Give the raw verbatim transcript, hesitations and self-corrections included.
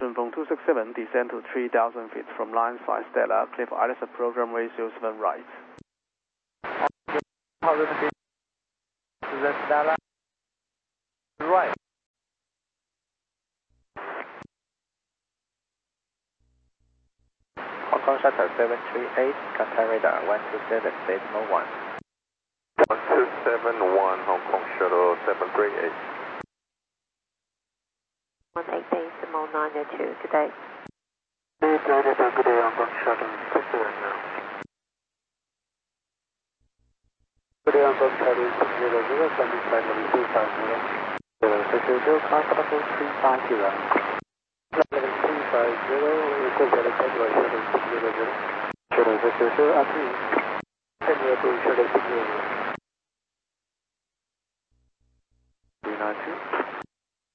From two six seven, descend to three thousand feet from line five Stella, clear for I L S program ratio seven right. Stella, right. Hong Kong Shuttle seven three eight, contact radar one two seven decimal one. one two seven one, Hong Kong Shuttle seven three eight. one eight decimal nine two, good day. Good day, good day, Hong Kong Shuttle six zero zero. Good day, Hong Kong Shuttle six zero zero, landing flight level two five zero. six zero zero, comfortable three five zero. Level three five zero, request helicopter by Shuttle six zero zero. Shuttle six zero zero, up to you. ten year to Shuttle six zero zero. three nine two.